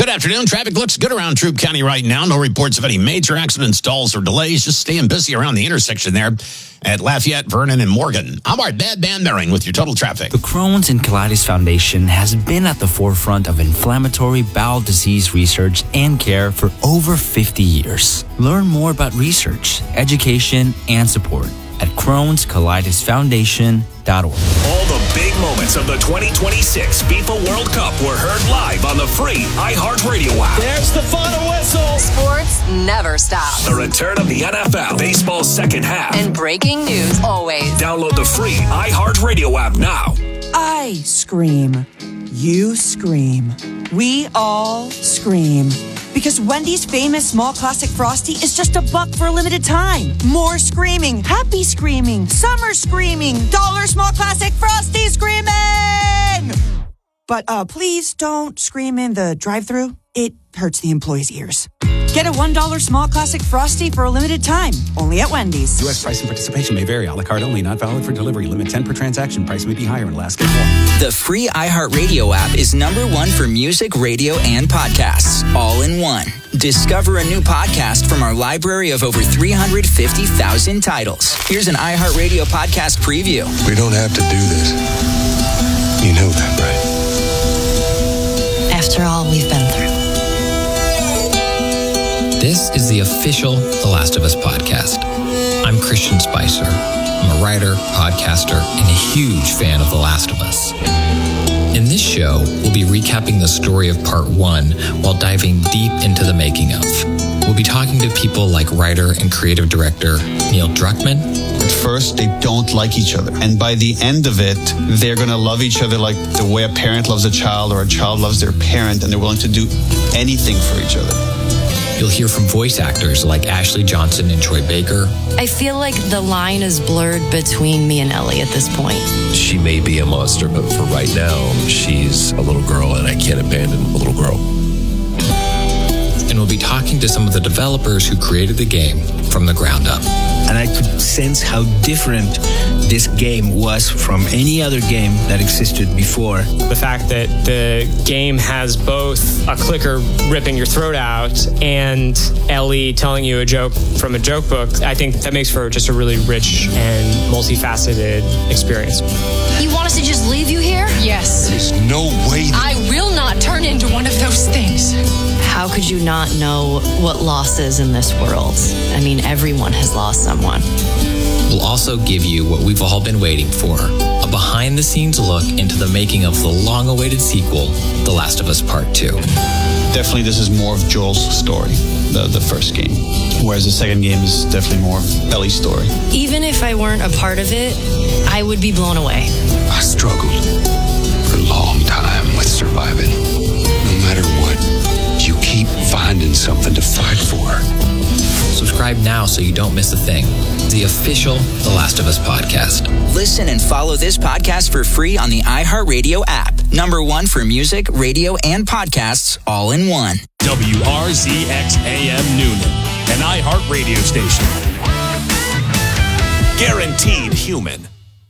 Good afternoon. Traffic looks good around Troup County right now. No reports of any major accidents, stalls, or delays. Just staying busy around the intersection there at Lafayette, Vernon, and Morgan. I'm our Bad Man Merring with your total traffic. The Crohn's and Colitis Foundation has been at the forefront of inflammatory bowel disease research and care for over 50 years. Learn more about research, education, and support at Crohn'sColitisFoundation.org. All the big moments of the 2026 FIFA World Cup were heard live on the free iHeartRadio app. There's the final whistle. Sports never stops. The return of the NFL, baseball's second half. And breaking news always. Download the free iHeartRadio app now. I scream. You scream. We all scream. Because Wendy's famous small classic Frosty is just $1 for a limited time. More screaming, happy screaming, summer screaming, dollar small classic Frosty screaming! But please don't scream in the drive-thru. It hurts the employees' ears. Get a $1 small classic Frosty for a limited time. Only at Wendy's. U.S. price and participation may vary. A la carte only. Not valid for delivery. Limit 10 per transaction. Price may be higher in Alaska. The free iHeartRadio app is #1 for music, radio, and podcasts. All in one. Discover a new podcast from our library of over 350,000 titles. Here's an iHeartRadio podcast preview. We don't have to do this. You know that, right? After all we've been through. This is the official The Last of Us podcast. I'm Christian Spicer. I'm a writer, podcaster, and a huge fan of The Last of Us. In this show, we'll be recapping the story of part 1 while diving deep into the making of. We'll be talking to people like writer and creative director Neil Druckmann. At first, they don't like each other. And by the end of it, they're going to love each other like the way a parent loves a child or a child loves their parent, and they're willing to do anything for each other. You'll hear from voice actors like Ashley Johnson and Troy Baker. I feel like the line is blurred between me and Ellie at this point. She may be a monster, but for right now, she's a little girl, and I can't abandon a little girl. And we'll be talking to some of the developers who created the game from the ground up. And I could sense how different this game was from any other game that existed before. The fact that the game has both a clicker ripping your throat out and Ellie telling you a joke from a joke book, I think that makes for just a really rich and multifaceted experience. You want us to just leave you here? Yes. There's no way. I will not turn into one of those things. How could you not know what loss is in this world? I mean, everyone has lost someone. We'll also give you what we've all been waiting for, a behind-the-scenes look into the making of the long-awaited sequel, The Last of Us Part 2. Definitely, this is more of Joel's story, the first game, whereas the second game is definitely more of Ellie's story. Even if I weren't a part of it, I would be blown away. I struggled for a long time with surviving. No matter what, you keep finding something to fight for. Subscribe now so you don't miss a thing. The official The Last of Us podcast. Listen and follow this podcast for free on the iHeartRadio app. #1 for music, radio, and podcasts, all in one. WRZX AM Noonan, an iHeart radio station. Guaranteed human.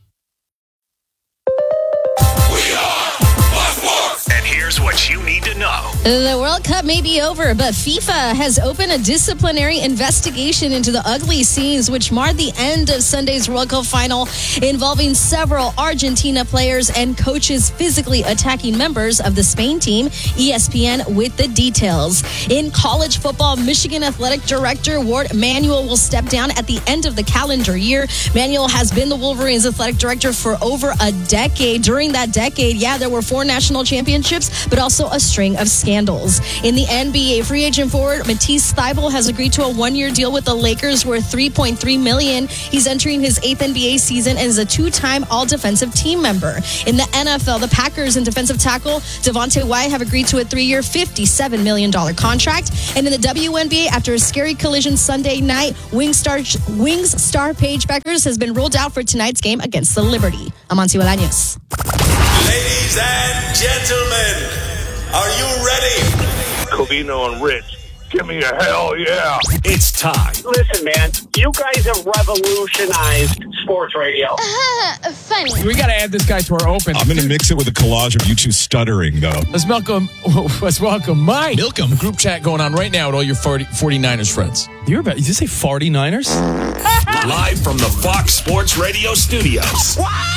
And here's what you need to know. The World Cup may be over, but FIFA has opened a disciplinary investigation into the ugly scenes which marred the end of Sunday's World Cup final, involving several Argentina players and coaches physically attacking members of the Spain team. ESPN with the details. In college football, Michigan Athletic Director Ward Manuel will step down at the end of the calendar year. Manuel has been the Wolverines athletic director for over a decade. During that decade, there were 4 national championships, but also a string of scandals. In the NBA, free agent forward Matisse Thybulle has agreed to a 1-year deal with the Lakers worth $3.3 million. He's entering his 8th NBA season and is a 2-time all-defensive team member. In the NFL, the Packers and defensive tackle Devontae Wyatt have agreed to a 3-year, $57 million contract. And in the WNBA, after a scary collision Sunday night, Wings star Paige Beckers has been ruled out for tonight's game against the Liberty. Amancio Bolaños. Ladies and gentlemen, are you ready? Covino and Rich Give me a hell yeah. It's time. Listen, man, you guys have revolutionized sports radio. Funny. We got to add this guy to our open. I'm going to mix it with a collage of you two stuttering, though. Let's welcome Mike. Milkum. Group chat going on right now with all your 49ers friends. Did you say 49ers? Live from the Fox Sports Radio studios.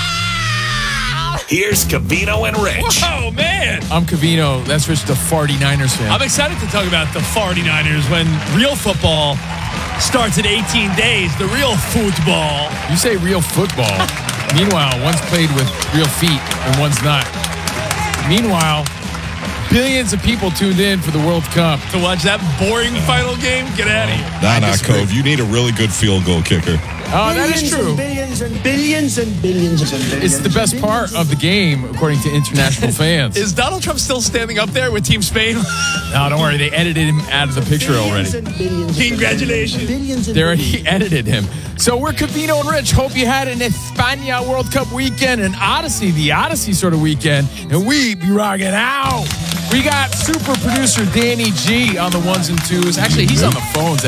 Here's Covino and Rich. Oh, man. I'm Covino. That's Rich, the 49ers fan. I'm excited to talk about the 49ers when real football starts in 18 days. The real football. You say real football. Meanwhile, one's played with real feet and one's not. Meanwhile, billions of people tuned in for the World Cup. To watch that boring final game? Get out of here. Nah, Cove. You need a really good field goal kicker. Oh, that is true. Billions and billions and billions and billions. It's the best part of the game, according to international fans. Is Donald Trump still standing up there with Team Spain? No, don't worry. They edited him out of the picture already. Congratulations. They already edited him. So we're Covino and Rich. Hope you had an España World Cup weekend, an Odyssey, the Odyssey sort of weekend, and we be rocking out. We got super producer Danny G on the ones and twos. Actually, he's on the phones at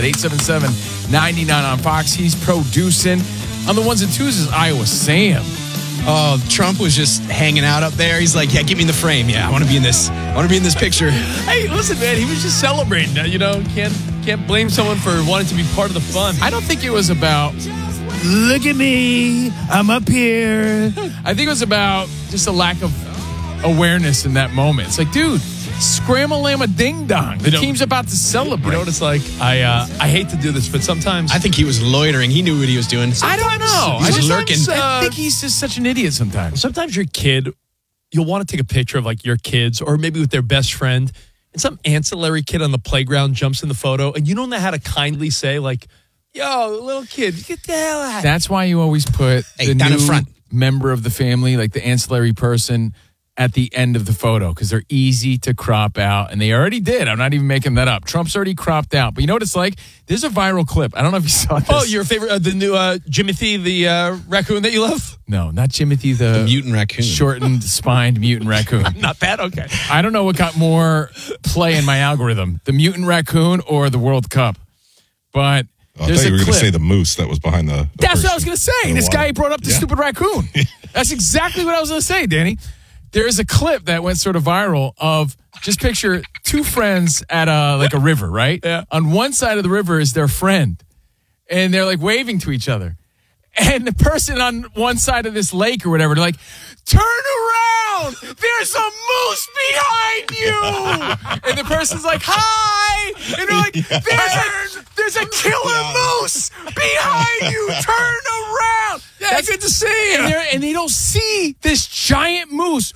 877-99 on Fox. He's producing. On the ones and twos is Iowa Sam. Oh, Trump was just hanging out up there. He's like, yeah, get me in the frame. Yeah, I want to be in this. I want to be in this picture. Hey, listen, man, he was just celebrating. You know, can't blame someone for wanting to be part of the fun. I don't think it was about, look at me, I'm up here. I think it was about just a lack of awareness in that moment. It's like, dude, scram-a-lam-a ding-dong. The team's about to celebrate. You know what it's like? I hate to do this, but sometimes... I think he was loitering. He knew what he was doing. I don't know. He was lurking. I think he's just such an idiot sometimes. Sometimes your kid, you'll want to take a picture of like your kids or maybe with their best friend, and some ancillary kid on the playground jumps in the photo, and you don't know how to kindly say like, yo, little kid, get the hell out. That's why you always put the down in new front member of the family, like the ancillary person, at the end of the photo because they're easy to crop out, and they already did. I'm not even making that up. Trump's already cropped out. But you know what it's like? There's a viral clip. I don't know if you saw this. Oh, your favorite, the new Jimothy, the raccoon that you love? No, not Jimothy, the mutant raccoon. Shortened, spined mutant raccoon. Not bad? Okay. I don't know what got more play in my algorithm, the mutant raccoon or the World Cup. But I thought you were going to say the moose that was behind the That's what I was going to say. This guy brought up the stupid raccoon. That's exactly what I was going to say, Danny. There is a clip that went sort of viral of just picture two friends at a river, right? Yeah. On one side of the river is their friend, and they're like waving to each other. And the person on one side of this lake or whatever, they're like, turn around! There's a moose behind you! And the person's like, hi! And they're like, there's a killer moose behind you! Turn around! Yeah, that's good to see you. And they don't see this giant moose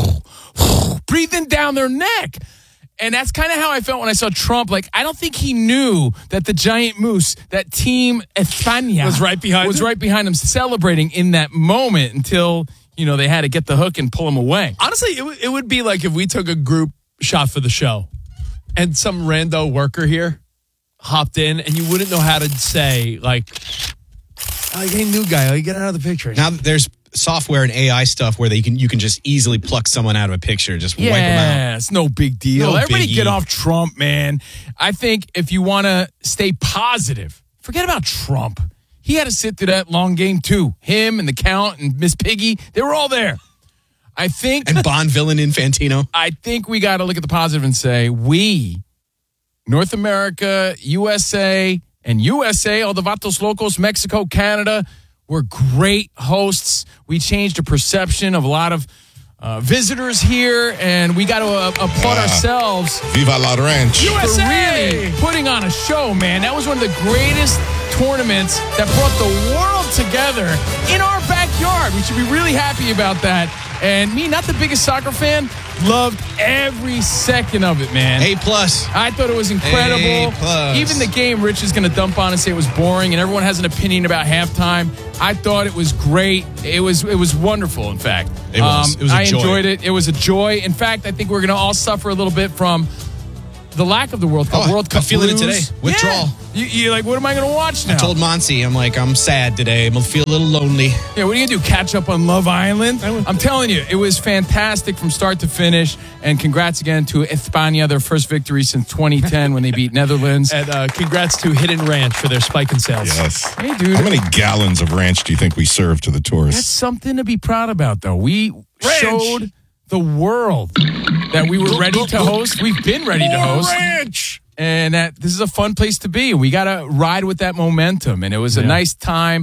breathing down their neck. And that's kind of how I felt when I saw Trump. Like, I don't think he knew that the giant moose, that Team España, was right behind him, celebrating in that moment until, they had to get the hook and pull him away. Honestly, it would be like if we took a group shot for the show and some rando worker here hopped in and you wouldn't know how to say, like, oh, hey, new guy, get out of the picture. Now there's software and AI stuff where you can just easily pluck someone out of a picture, just wipe them out. Yeah, it's no big deal. Everybody get off Trump, man. I think if you want to stay positive, forget about Trump. He had to sit through that long game too. Him and the Count and Miss Piggy, they were all there. I think... And Bond villain Infantino. I think we got to look at the positive and say, we, North America, USA, and USA, all the Vatos Locos, Mexico, Canada, we're great hosts. We changed the perception of a lot of visitors here, and we got to applaud ourselves. Viva la Ranch. USA! For really putting on a show, man. That was one of the greatest tournaments that brought the world together in our backyard. We should be really happy about that. And me, not the biggest soccer fan, loved every second of it, man. A+. I thought it was incredible. A+. Even the game Rich is going to dump on and say it was boring, and everyone has an opinion about halftime. I thought it was great. It was wonderful, in fact. It was. It was a joy. I enjoyed it. It was a joy. In fact, I think we're going to all suffer a little bit from the lack of the World Cup. World Cup I'm feeling blues. it today. Withdrawal. Yeah. You're like, what am I going to watch now? I told Monty, I'm like, I'm sad today. I'm going to feel a little lonely. Yeah, what are you going to do? Catch up on Love Island? I'm telling you, it was fantastic from start to finish. And congrats again to España, their first victory since 2010 when they beat Netherlands. And congrats to Hidden Ranch for their spike in sales. Yes. Hey, dude. How many gallons of ranch do you think we serve to the tourists? That's something to be proud about, though. We showed the world that we were ready to host. We've been ready to host. Ranch! And that this is a fun place to be. We got to ride with that momentum. And it was a nice time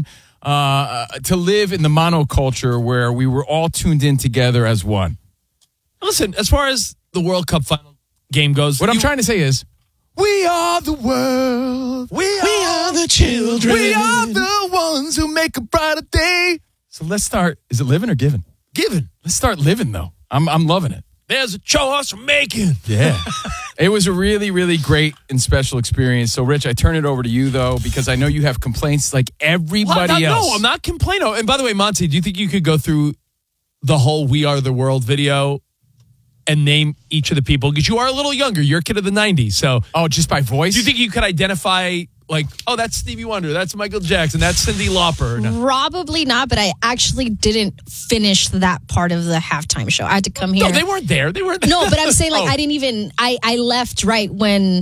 to live in the monoculture where we were all tuned in together as one. Listen, as far as the World Cup final game goes, what I'm trying to say is, we are the world. We are the children. We are the ones who make a brighter day. So let's start. Is it living or giving? Giving. Let's start living, though. I'm loving it. There's a choice we're making. Yeah. It was a really, really great and special experience. So, Rich, I turn it over to you, though, because I know you have complaints like everybody else. No, I'm not complaining. And by the way, Monty, do you think you could go through the whole We Are the World video and name each of the people? Because you are a little younger. You're a kid of the 90s. So, just by voice? Do you think you could identify, like, oh, that's Stevie Wonder, that's Michael Jackson, that's Cyndi Lauper? No. Probably not, but I actually didn't finish that part of the halftime show. I had to come here. No, they weren't there. They weren't there. No, but I'm saying, like, I didn't even, I left right when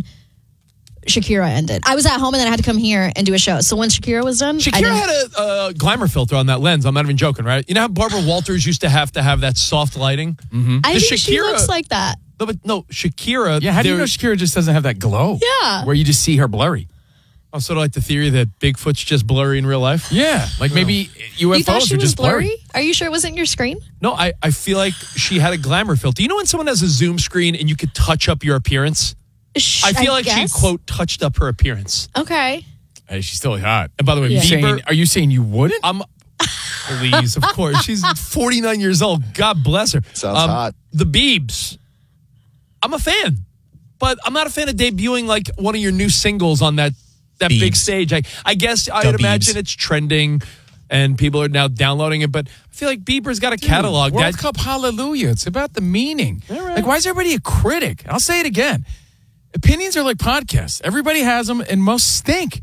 Shakira ended. I was at home and then I had to come here and do a show. So when Shakira was done, Shakira had a glamour filter on that lens. I'm not even joking, right? You know how Barbara Walters used to have that soft lighting? Mm-hmm. I think she looks like that. No, Shakira. Yeah, how do you know Shakira just doesn't have that glow? Yeah. Where you just see her blurry. Oh, sort of like the theory that Bigfoot's just blurry in real life? Yeah, like maybe UFOs You thought she are was just blurry. Are you sure it wasn't your screen? No, I feel like she had a glamour filter. You know when someone has a Zoom screen and you could touch up your appearance? I feel like she, quote, touched up her appearance. Okay. Hey, she's still hot. And by the way, Bieber, are you saying you wouldn't? Please, of course. She's 49 years old. God bless her. Sounds hot. The Biebs. I'm a fan. But I'm not a fan of debuting like one of your new singles on that big stage. I guess I'd imagine it's trending and people are now downloading it, but I feel like Bieber's got a catalog. World Cup Hallelujah. It's about the meaning. Right. Like, why is everybody a critic? I'll say it again. Opinions are like podcasts. Everybody has them and most stink.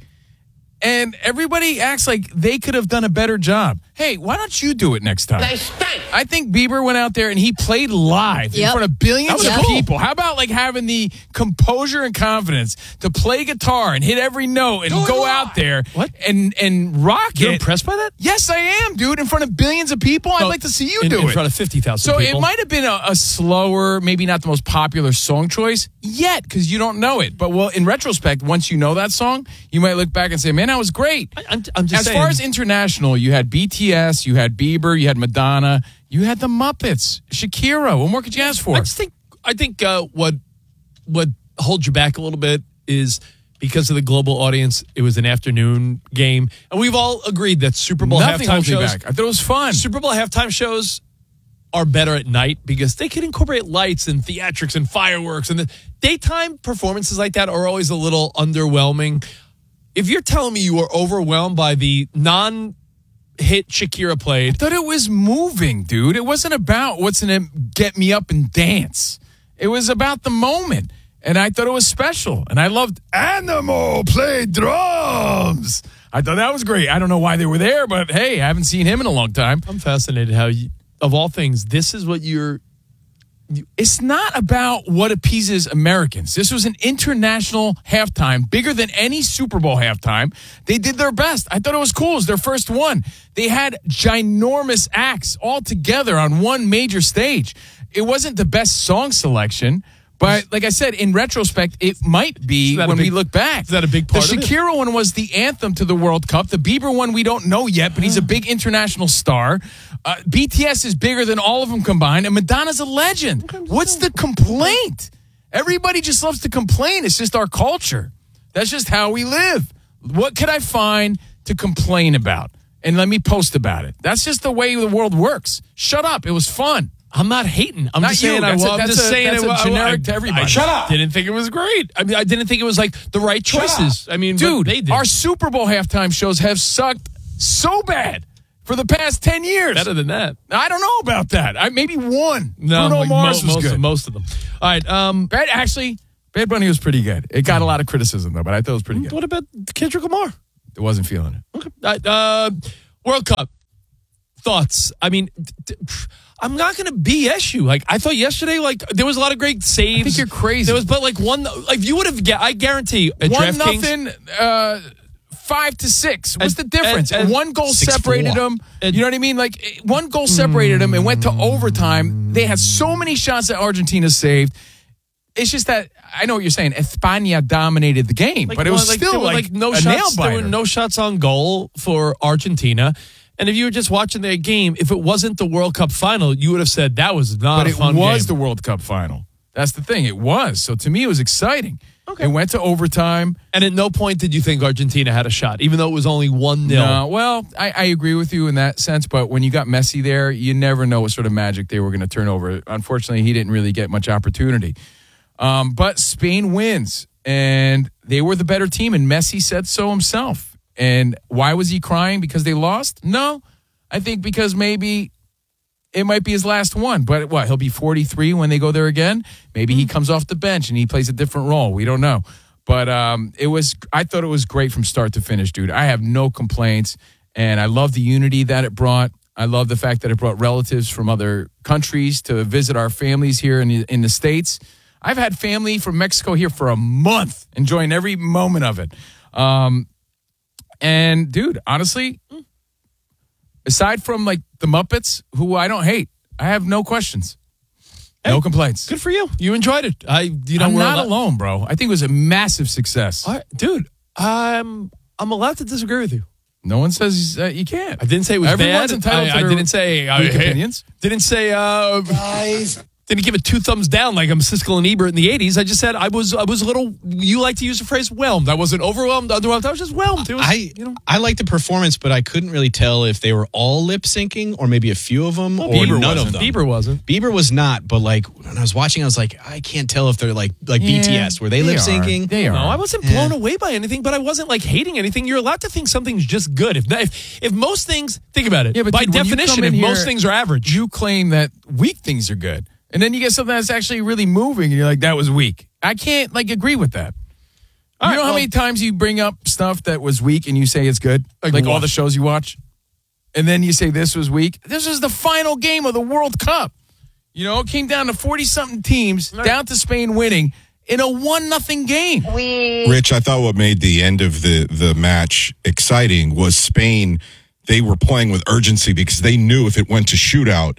And everybody acts like they could have done a better job. Hey, why don't you do it next time? They stink. I think Bieber went out there and he played live in front of billions of people. How about like having the composure and confidence to play guitar and hit every note and go out there and rock it? You're impressed by that? Yes, I am, dude. In front of billions of people, I'd like to see you do it. In front of 50,000 So people. it might have been a slower, maybe not the most popular song choice yet because you don't know it. But well, in retrospect, once you know that song, you might look back and say, man, that was great. I'm just as saying. far as international, you had BTS, you had Bieber, you had Madonna, you had the Muppets, Shakira. What more could you ask for? I think what holds you back a little bit is because of the global audience. It was an afternoon game, and we've all agreed that Super Bowl Nothing halftime holds me shows. back. I thought it was fun. Super Bowl halftime shows are better at night because they can incorporate lights and theatrics and fireworks, and the daytime performances like that are always a little underwhelming. If you're telling me you were overwhelmed by the non-hit Shakira played, I thought it was moving, dude. It wasn't about what's in it, get me up and dance. It was about the moment. And I thought it was special. And I loved Animal play drums. I thought that was great. I don't know why they were there, but hey, I haven't seen him in a long time. I'm fascinated how, of all things, this is what it's not about what appeases Americans. This was an international halftime, bigger than any Super Bowl halftime. They did their best. I thought it was cool. It was their first one. They had ginormous acts all together on one major stage. It wasn't the best song selection, but like I said, in retrospect, it might be when we look back. Is that a big part of it? The Shakira one was the anthem to the World Cup. The Bieber one we don't know yet, but he's a big international star. BTS is bigger than all of them combined, and Madonna's a legend. What's the complaint? Everybody just loves to complain. It's just our culture. That's just how we live. What could I find to complain about? And let me post about it. That's just the way the world works. Shut up. It was fun. I'm not hating. I'm just saying. I'm just saying that's generic to everybody. Shut up. Didn't think it was great. I mean, I didn't think it was like the right choices. I mean, dude, they did. Our Super Bowl halftime shows have sucked so bad for the past 10 years. Better than that. I don't know about that. Maybe one. No, Bruno like Mars was good. Most of them. All right. Actually, Bad Bunny was pretty good. It got a lot of criticism, though, but I thought it was pretty good. What about Kendrick Lamar? I wasn't feeling it. Okay. World Cup. Thoughts? I mean, I'm not going to BS you. Like, I thought yesterday, like, there was a lot of great saves. I think you're crazy. There was, but like you would have, I guarantee, 1-0, 5-6. What's the difference? And one goal separated them. You know what I mean? Like, one goal separated them and went to overtime. They had so many shots that Argentina saved. It's just that, I know what you're saying, España dominated the game, but it was still no shots. There were no shots on goal for Argentina. And if you were just watching their game, if it wasn't the World Cup final, you would have said that was not a fun game. But it was the World Cup final. That's the thing. It was. So to me, it was exciting. Okay. It went to overtime. And at no point did you think Argentina had a shot, even though it was only 1-0. No, well, I agree with you in that sense. But when you got Messi there, you never know what sort of magic they were going to turn over. Unfortunately, he didn't really get much opportunity. But Spain wins, and they were the better team, and Messi said so himself. And why was he crying? Because they lost? No. I think because maybe it might be his last one. But what, he'll be 43 when they go there again? Maybe he comes off the bench and he plays a different role. We don't know. But I thought it was great from start to finish, dude. I have no complaints, and I love the unity that it brought. I love the fact that it brought relatives from other countries to visit our families here in the States. I've had family from Mexico here for a month, enjoying every moment of it. And, dude, honestly, aside from, like, the Muppets, who I don't hate, I have no questions. No complaints. Good for you. You enjoyed it. I'm not alone, bro. I think it was a massive success. All right, dude, I'm allowed to disagree with you. No one says you can't. I didn't say it was Everyone's bad. entitled to I didn't say opinions. Didn't say guys. Didn't give it 2 thumbs down like I'm Siskel and Ebert in the 80s. I just said I was a little, you like to use the phrase whelmed. I wasn't overwhelmed, underwhelmed. I was just whelmed. It was, I liked the performance, but I couldn't really tell if they were all lip syncing or maybe a few of them or Bieber none wasn't. of them. Bieber wasn't. Bieber was not, but like when I was watching, I was like, I can't tell if they're like BTS. Were they lip syncing? They are. No, I wasn't blown away by anything, but I wasn't like hating anything. You're allowed to think something's just good. If most things, think about it. Yeah, but by dude, definition, if most things are average, you claim that weak things are good. And then you get something that's actually really moving, and you're like, that was weak. I can't, agree with that. You know how many times you bring up stuff that was weak and you say it's good? Like all the shows you watch? And then you say this was weak? This was the final game of the World Cup. You know, it came down to 40-something teams, down to Spain winning in a 1-0 game. Rich, I thought what made the end of the match exciting was Spain. They were playing with urgency because they knew if it went to shootout,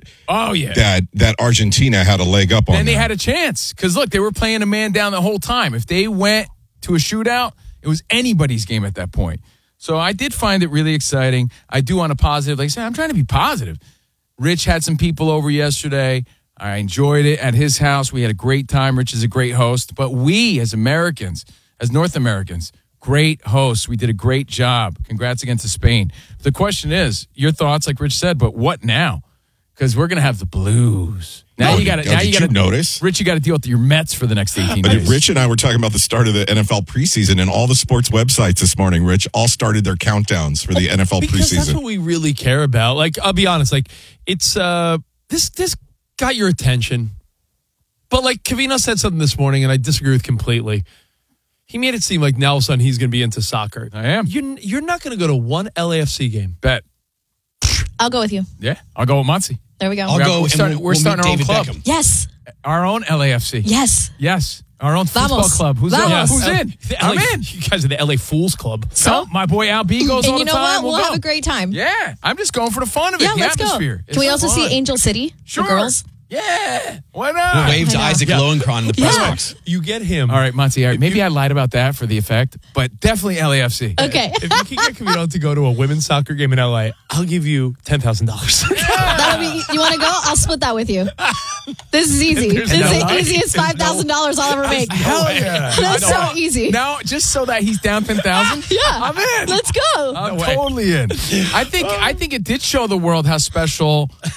that Argentina had a leg up on them. And they had a chance because, look, they were playing a man down the whole time. If they went to a shootout, it was anybody's game at that point. So I did find it really exciting. I do on a positive. Like I said, I'm trying to be positive. Rich had some people over yesterday. I enjoyed it at his house. We had a great time. Rich is a great host. But we, as Americans, as North Americans, great hosts. We did a great job. Congrats again to Spain. The question is, your thoughts, like Rich said, but what now? Because we're going to have the Blues. Now you got to. Did you notice, Rich? You got to deal with your Mets for the next 18 days. Rich and I were talking about the start of the NFL preseason, and all the sports websites this morning, Rich, all started their countdowns for the NFL because preseason. That's what we really care about. Like, I'll be honest. Like, it's this got your attention, but like Cavino said something this morning, and I disagree with completely. He made it seem like now all of a sudden he's going to be into soccer. I am. You're not going to go to one LAFC game. Bet. I'll go with you. Yeah, I'll go with Muncie. There we go. I'll go. We're starting our own club. Beckham. Yes. Our own LAFC. Yes. Yes. Our own football club. Who's in? Who's in? I'm in. You guys are the LA Fools Club. So my boy Al B goes all the time. And you know what? We'll go. have a great time. Yeah. I'm just going for the fun of it. Yeah, the let's atmosphere. go. Can we also see Angel City? Sure. The girls? Yeah. Why not? We'll wave to Isaac Lowenkron in the press box. You get him. All right, Monty. All right, maybe I lied about that for the effect, but definitely LAFC. Okay. If you can get Camino to go to a women's soccer game in LA, I'll give you $10,000. That'll be. You want to go? I'll split that with you. This is easy. This is the easiest $5,000 I'll ever make. Hell yeah. That's so easy. Now, just so that he's down 10,000. Yeah. I'm in. Let's go. I'm totally in. I think it did show the world how special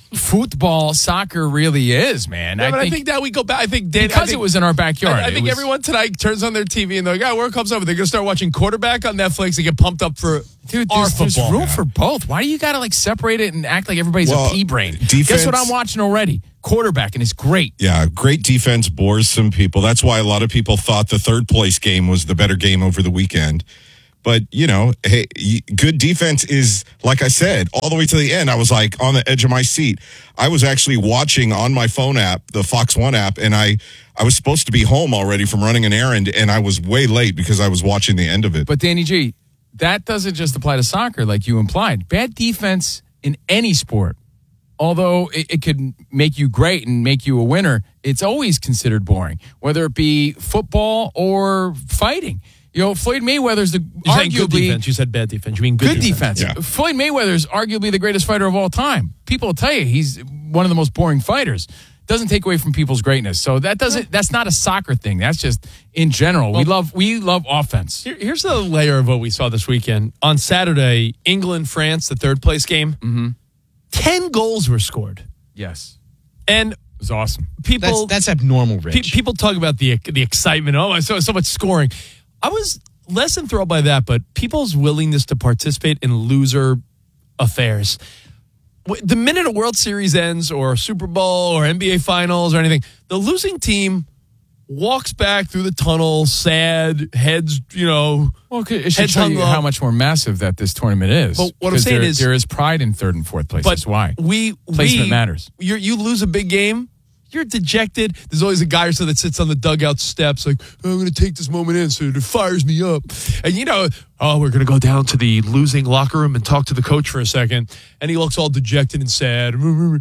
football, soccer really is, man. Yeah, but I think that we go back. I think it was in our backyard. I think everyone tonight turns on their TV and they're like, World Cup's over. They're going to start watching quarterback on Netflix and get pumped up for our football. There's room for both. Why do you got to separate it and act like everybody's a pea brain? Guess what I'm watching already? Quarterback, and it's great. Yeah, great defense bores some people. That's why a lot of people thought the third place game was the better game over the weekend. But, hey, good defense is, like I said, all the way to the end. I was on the edge of my seat. I was actually watching on my phone app, the Fox One app, and I was supposed to be home already from running an errand, and I was way late because I was watching the end of it. But, Danny G, that doesn't just apply to soccer like you implied. Bad defense in any sport, although it could make you great and make you a winner, it's always considered boring, whether it be football or fighting. Floyd Mayweather's arguably good defense. You said bad defense. You mean good defense. Yeah. Floyd Mayweather's arguably the greatest fighter of all time. People will tell you he's one of the most boring fighters. Doesn't take away from people's greatness. So that's not a soccer thing. That's just in general. We love offense. Here's the layer of what we saw this weekend. On Saturday, England-France, the third place game, 10 goals were scored. Yes. And it was awesome. That's abnormal, Rich. People talk about the excitement. Oh, so much scoring. I was less enthralled by that, but people's willingness to participate in loser affairs. The minute a World Series ends or a Super Bowl or NBA Finals or anything, the losing team walks back through the tunnel, sad, heads, Well, it should show you how much more massive that this tournament is. But what I'm saying is there is pride in third and fourth place. That's why. Placement matters. You lose a big game, you're dejected. There's always a guy or so that sits on the dugout steps like, I'm going to take this moment in so it fires me up. And we're going to go down to the losing locker room and talk to the coach for a second. And he looks all dejected and sad.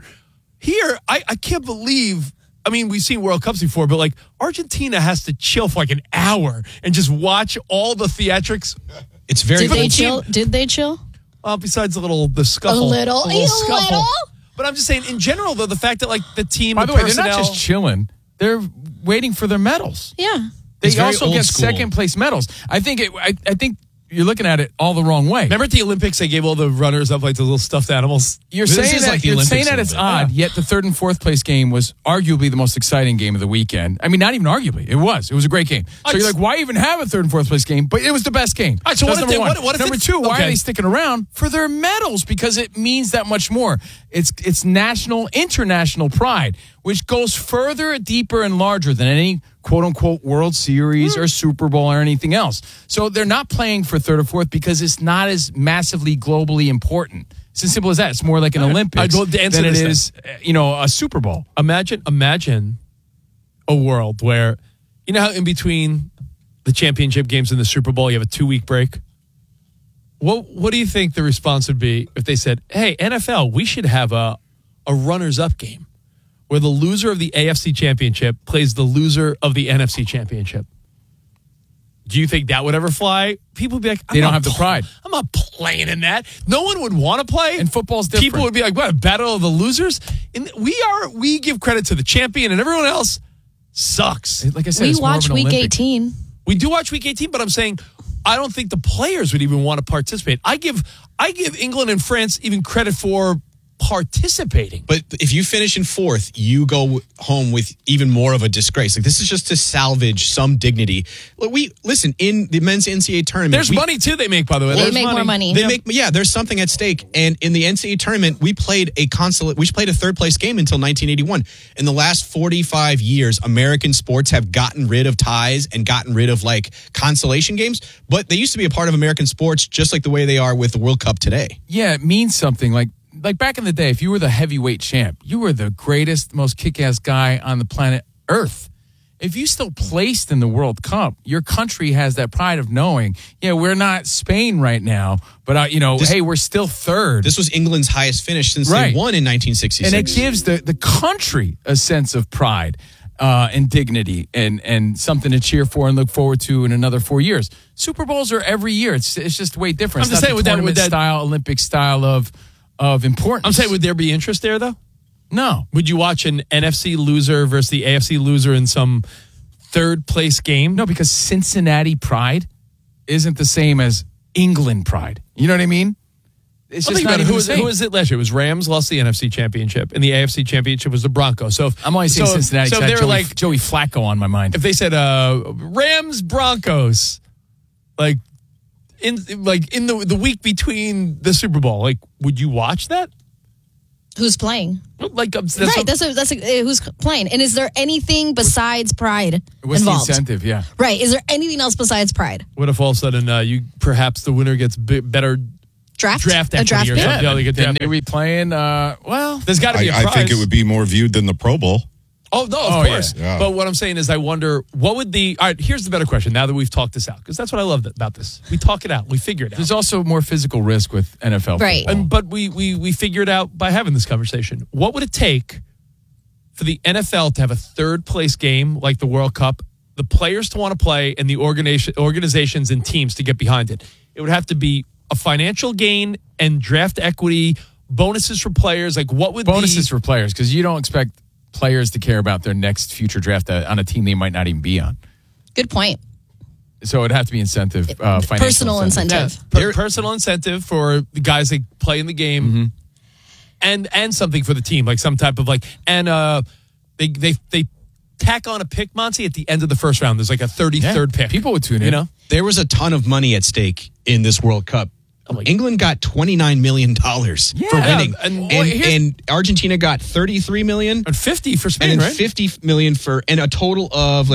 Here, I can't believe, we've seen World Cups before, but Argentina has to chill for an hour and just watch all the theatrics. It's very Did they chill? Well, besides the scuffle. A little scuffle. But I'm just saying, in general, though, the fact that the team, by the way, they're not just chilling; they're waiting for their medals. Yeah, they also get second place medals. I think you're looking at it all the wrong way. Remember at the Olympics, they gave all the runners up the little stuffed animals. You're saying that it's odd. Yet the third and fourth place game was arguably the most exciting game of the weekend. Not even arguably, it was a great game. So you're like, why even have a third and fourth place game? But it was the best game. All right, so number two, why are they sticking around? For their medals, because it means that much more. It's national, international pride, which goes further, deeper, and larger than any quote-unquote World Series or Super Bowl or anything else. So they're not playing for third or fourth because it's not as massively globally important. It's as simple as that. It's more like an Olympics than it is, a Super Bowl. Imagine a world where, how in between the championship games and the Super Bowl, you have a 2-week break? What do you think the response would be if they said, hey, NFL, we should have a runners-up game where the loser of the AFC Championship plays the loser of the NFC Championship? Do you think that would ever fly? People would be like, they don't have the pride. I'm not playing in that. No one would want to play. And football's different. People would be like, what, a battle of the losers? And we give credit to the champion, and everyone else sucks. Like I said, we it's watch more of an Week Olympic. 18. We do watch Week 18, but I'm saying I don't think the players would even want to participate. I give England and France even credit for participating. But if you finish in fourth, you go home with even more of a disgrace. This is just to salvage some dignity. Look, listen, in the men's NCAA tournament, there's money too they make, by the way. They make more money. There's something at stake. And in the NCAA tournament, we played a third place game until 1981. In the last 45 years, American sports have gotten rid of ties and gotten rid of consolation games, but they used to be a part of American sports just like the way they are with the World Cup today. Yeah, it means something. Like back in the day, if you were the heavyweight champ, you were the greatest, most kick-ass guy on the planet Earth. If you still placed in the World Cup, your country has that pride of knowing, we're not Spain right now, but, hey, we're still third. This was England's highest finish since they won in 1966. And it gives the country a sense of pride and dignity and something to cheer for and look forward to in another 4 years. Super Bowls are every year. It's just way different. I'm just saying with that style, Olympic style of importance. I'm saying, would there be interest there, though? No. Would you watch an NFC loser versus the AFC loser in some third-place game? No, because Cincinnati pride isn't the same as England pride. You know what I mean? It's Well, just think not about it. even Who the was, same. who was it last year? It was Rams lost the NFC Championship, and the AFC Championship was the Broncos. So I'm only saying Cincinnati. So So they were like Joey Flacco on my mind. if they said Rams Broncos, like in the week between the Super Bowl, like would you watch that? Who's playing? Like That's who's playing. And is there anything besides pride What's involved? the incentive? Yeah. Right. Is there anything else besides pride? What if all of a sudden you perhaps the winner gets better Draft equity a draft or pick? something? Yeah, they get Then draft they be playing. Well, There's got to be a prize. I think it would be more viewed than the Pro Bowl. Oh, no, of course. Yeah. But what I'm saying is I wonder, what would the... All right, here's the better question now that we've talked this out, because that's what I love about this. We talk it out. We figure it out. there's also more physical risk with NFL. Right. football. But we figure it out by having this conversation. What would it take for the NFL to have a third-place game like the World Cup, the players to want to play, and the organizations and teams to get behind it? It would have to be a financial gain and draft equity, bonuses for players. Like, what would Bonuses for players, because you don't expect players to care about their next future draft on a team they might not even be on. Good point. So it'd have to be incentive, financial Personal incentive. personal incentive for the guys that play in the game, and something for the team, like some type of they tack on a pick, Monty, at the end of the first round. There's like a 33rd pick. People would tune in. You know, There was a ton of money at stake in this World Cup. England got $29 million for winning, and Argentina got $33 million and 50 for Spain, and right? $50 million and a total of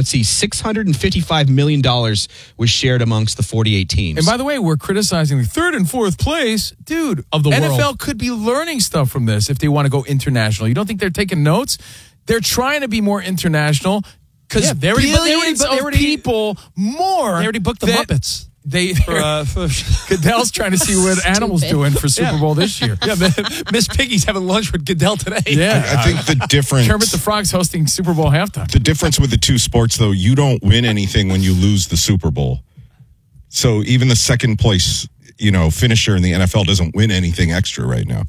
$655 million was shared amongst the 48 teams. And by the way, we're criticizing the third and fourth place. Dude, of the NFL world. could be learning stuff from this if they want to go international. You don't think they're taking notes? They're trying to be more international because Yeah, they already- billions of people more. They already booked the Muppets. Goodell's trying to see what animals doing for Super Bowl this year. Yeah, Miss Piggy's having lunch with Goodell today. Yeah, I think the difference. Kermit the Frog's hosting Super Bowl halftime. The difference with the two sports, though, you don't win anything when you lose the Super Bowl. So even the second place, finisher in the NFL doesn't win anything extra right now.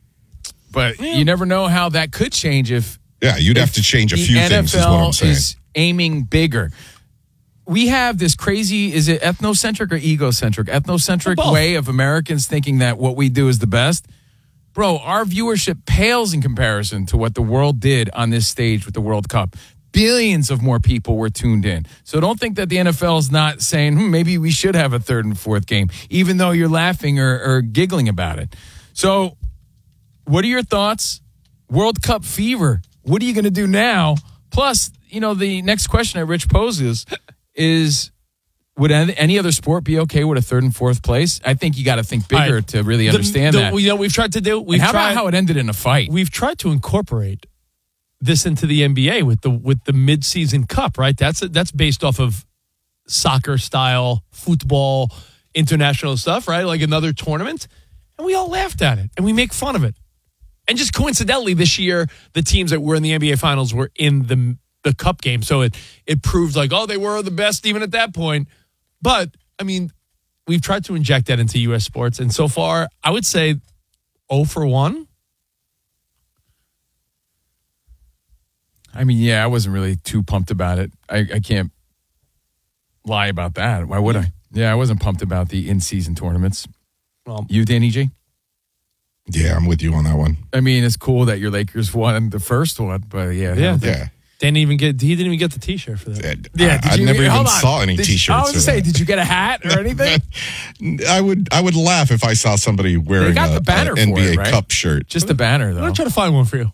But you never know how that could change if. Yeah, you'd have to change a few the things. Is what I'm NFL saying. is aiming bigger. We have this crazy, is it ethnocentric or egocentric? Ethnocentric way of Americans thinking that what we do is the best. Bro, our viewership pales in comparison to what the world did on this stage with the World Cup. Billions of more people were tuned in. So don't think that the NFL is not saying, maybe we should have a third and fourth game, even though you're laughing or giggling about it. So what are your thoughts? World Cup fever. What are you going to do now? Plus, the next question that Rich poses is, would any other sport be okay with a third and fourth place? I think you got to think bigger to really understand that. We've tried to do. About how it ended in a fight? We've tried to incorporate this into the NBA with the mid-season cup, right? That's based off of soccer style football, international stuff, right? Like another tournament, and we all laughed at it and we make fun of it. And just coincidentally, this year the teams that were in the NBA Finals were in the cup game, so it proved like, they were the best even at that point. But I mean, we've tried to inject that into U.S. sports, and so far, I would say 0 for 1. I mean, yeah, I wasn't really too pumped about it. I can't lie about that. Why would I? Yeah, I wasn't pumped about the in-season tournaments. Well, you, Danny G? Yeah, I'm with you on that one. I mean, it's cool that your Lakers won the first one, but yeah. He didn't even get the T-shirt for that. I never even saw any T-shirts. I was going to say, did you get a hat or anything? I would laugh if I saw somebody wearing they got the banner an NBA for it, right? Cup shirt. Just the banner, though. I'm going to try to find one for you.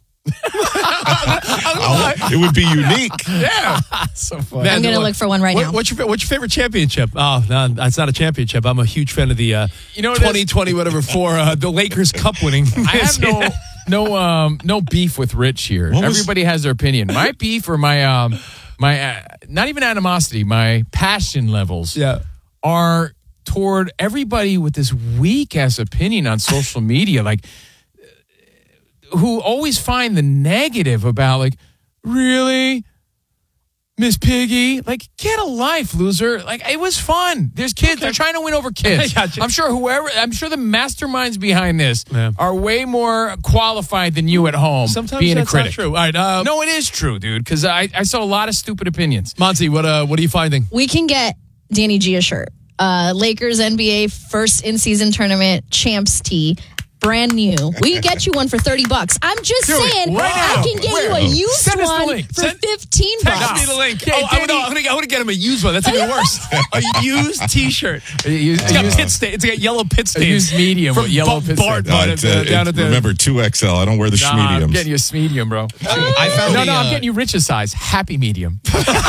It would be unique. Yeah. So funny. I'm going to look for one now. What's your favorite championship? Oh, no, that's not a championship. I'm a huge fan of the 2020 whatever for the Lakers Cup winning. I have no beef with Rich here. Everybody has their opinion. My beef or my not even animosity, my passion levels are toward everybody with this weak ass opinion on social media, like who always find the negative about, like, really, Miss Piggy, like, get a life, loser. Like, it was fun. There's kids. They're trying to win over kids. I'm sure the masterminds behind this are way more qualified than you at home. Sometimes being that's a critic. not true. All right, no, it is true, dude, because I saw a lot of stupid opinions. Monty, what are you finding? We can get Danny G a shirt. Lakers NBA first in-season tournament champs tee. brand new. We can get you one for $30. I'm just saying, right I now. can get you a used Send us the one link. for $15. Text me the link. I'm going to get him a used one. That's even worse. A used T-shirt. It's got pit stains. It's got yellow pit stains. A used medium with yellow pit stains. Remember, 2XL. I don't wear the schmediums. I'm getting you a medium, bro. I'm getting you Rich's size. Happy medium.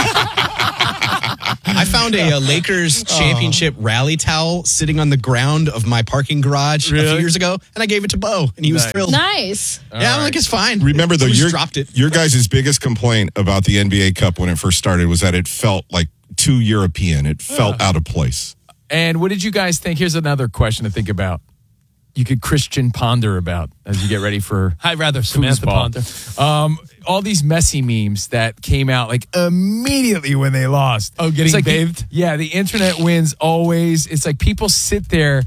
I found a Lakers championship rally towel sitting on the ground of my parking garage a few years ago, and I gave it to Bo, and he was thrilled. Nice. I'm like, it's fine. Remember, though, dropped it. Your guys' biggest complaint about the NBA Cup when it first started was that it felt like too European. It felt out of place. And what did you guys think? Here's another question to think about. You could Christian ponder about as you get ready for I'd rather Samantha ponder. All these messy memes that came out like immediately when they lost. Oh, getting bathed? The internet wins always. It's like people sit there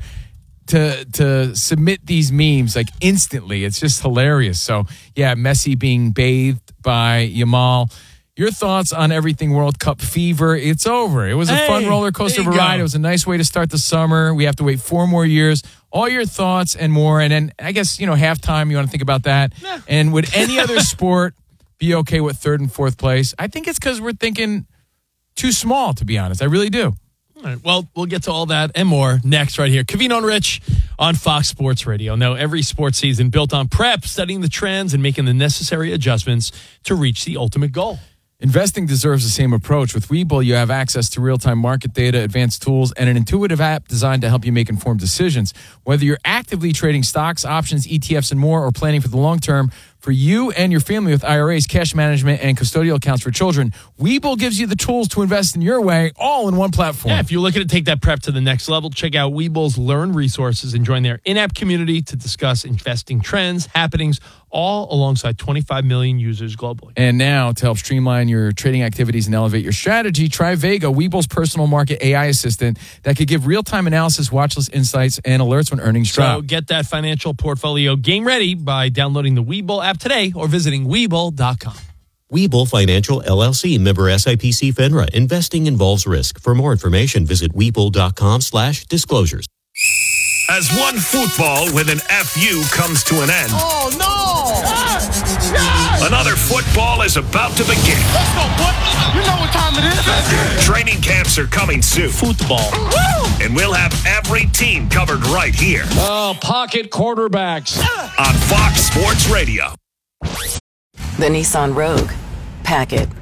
to submit these memes like instantly. It's just hilarious. So, yeah, Messi being bathed by Yamal. Your thoughts on everything World Cup fever? It's over. It was a fun roller coaster ride. It was a nice way to start the summer. We have to wait 4 more years. All your thoughts and more. And then I guess, halftime, you want to think about that. Yeah. And would any other sport be okay with 3rd and 4th place? I think it's because we're thinking too small, to be honest. I really do. All right, well, we'll get to all that and more next right here. Covino and Rich on Fox Sports Radio. Now, every sports season built on prep, studying the trends, and making the necessary adjustments to reach the ultimate goal. Investing deserves the same approach. With Webull, you have access to real-time market data, advanced tools, and an intuitive app designed to help you make informed decisions. Whether you're actively trading stocks, options, ETFs, and more, or planning for the long term, for you and your family with IRAs, cash management, and custodial accounts for children, Webull gives you the tools to invest in your way, all in one platform. Yeah, if you're looking to take that prep to the next level, check out Webull's Learn resources and join their in-app community to discuss investing trends, happenings, all alongside 25 million users globally. And now, to help streamline your trading activities and elevate your strategy, try Vega, Webull's personal market AI assistant that could give real-time analysis, watch list insights, and alerts when earnings drop. So get that financial portfolio game ready by downloading the Webull app today or visiting Webull.com. Webull Financial LLC, member SIPC FINRA. Investing involves risk. For more information, visit Webull.com/disclosures. As one football with an FU comes to an end. Oh, no! Another football is about to begin. Let's go, boy. You know what time it is. Training camps are coming soon. Football. Woo! And we'll have every team covered right here. Pocket quarterbacks. On Fox Sports Radio. The Nissan Rogue. Pack it.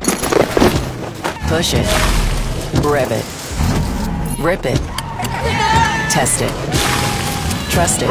Push it. Rev it. Rip it. Test it. Trust it.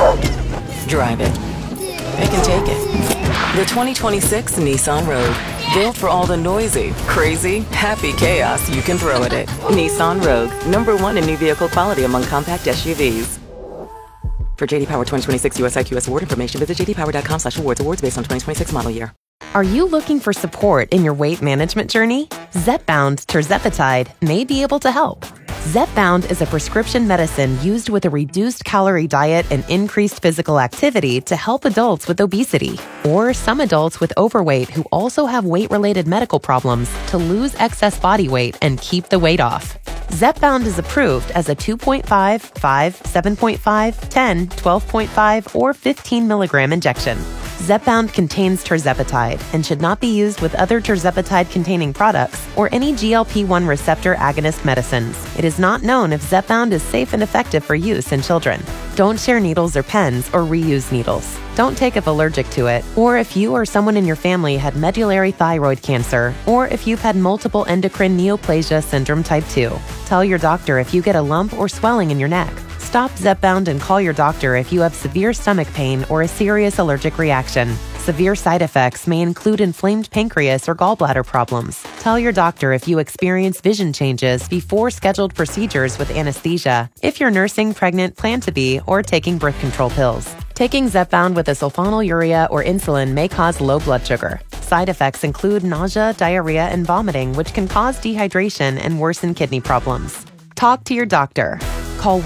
Drive it. It can take it. The 2026 Nissan Rogue. Built for all the noisy, crazy, happy chaos you can throw at it. Nissan Rogue. #1 in new vehicle quality among compact SUVs. For JD Power 2026 US IQS award information, visit jdpower.com/awards. Awards based on 2026 model year. Are you looking for support in your weight management journey? Zepbound tirzepatide may be able to help. Zepbound is a prescription medicine used with a reduced calorie diet and increased physical activity to help adults with obesity or some adults with overweight who also have weight-related medical problems to lose excess body weight and keep the weight off. Zepbound is approved as a 2.5, 5, 7.5, 10, 12.5, or 15 milligram injection. Zepbound contains tirzepatide and should not be used with other tirzepatide-containing products or any GLP-1 receptor agonist medicines. It is not known if Zepbound is safe and effective for use in children. Don't share needles or pens or reuse needles. Don't take if allergic to it, or if you or someone in your family had medullary thyroid cancer, or if you've had multiple endocrine neoplasia syndrome type 2. Tell your doctor if you get a lump or swelling in your neck. Stop Zepbound and call your doctor if you have severe stomach pain or a serious allergic reaction. Severe side effects may include inflamed pancreas or gallbladder problems. Tell your doctor if you experience vision changes before scheduled procedures with anesthesia, if you're nursing, pregnant, plan to be, or taking birth control pills. Taking Zepbound with a sulfonylurea or insulin may cause low blood sugar. Side effects include nausea, diarrhea, and vomiting, which can cause dehydration and worsen kidney problems. Talk to your doctor. Call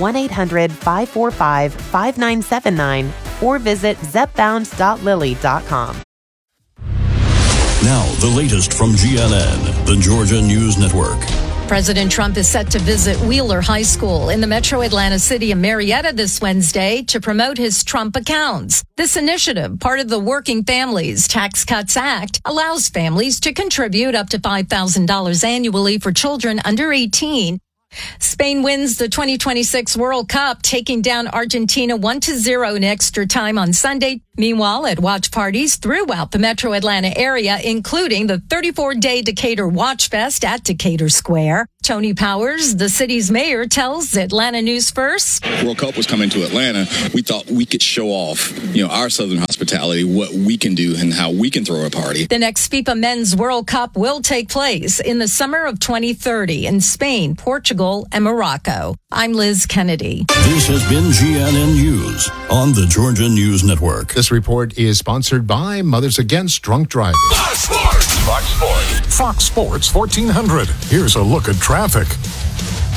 1-800-545-5979 or visit zepbound.lilly.com. Now, the latest from GNN, the Georgia News Network. President Trump is set to visit Wheeler High School in the metro Atlanta city of Marietta this Wednesday to promote his Trump accounts. This initiative, part of the Working Families Tax Cuts Act, allows families to contribute up to $5,000 annually for children under 18. Spain wins the 2026 World Cup, taking down Argentina 1-0 in extra time on Sunday. Meanwhile, at watch parties throughout the metro Atlanta area, including the 34-day Decatur Watch Fest at Decatur Square. Tony Powers, the city's mayor, tells Atlanta News First. World Cup was coming to Atlanta. We thought we could show off, our Southern hospitality, what we can do and how we can throw a party. The next FIFA Men's World Cup will take place in the summer of 2030 in Spain, Portugal, and Morocco. I'm Liz Kennedy. This has been GNN News on the Georgia News Network. This report is sponsored by Mothers Against Drunk Driving. Fox Sports 1400. Here's a look at traffic.